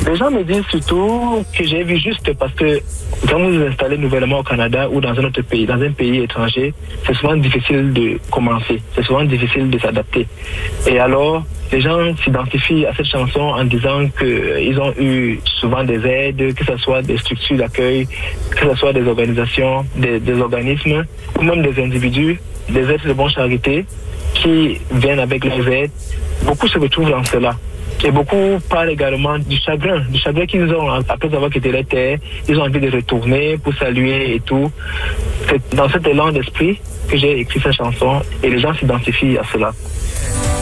Les gens me disent surtout que j'ai vu juste parce que quand vous vous installez nouvellement au Canada ou dans un autre pays, dans un pays étranger, c'est souvent difficile de commencer, c'est souvent difficile de s'adapter. Et alors, les gens s'identifient à cette chanson en disant qu'ils ont eu souvent des aides, que ce soit des structures d'accueil, que ce soit des organisations, des organismes, ou même des individus, des êtres de bonne charité qui viennent avec leurs aides. Beaucoup se retrouvent dans cela. Et beaucoup parlent également du chagrin qu'ils ont après avoir quitté la terre. Ils ont envie de retourner pour saluer et tout. C'est dans cet élan d'esprit que j'ai écrit cette chanson et les gens s'identifient à cela.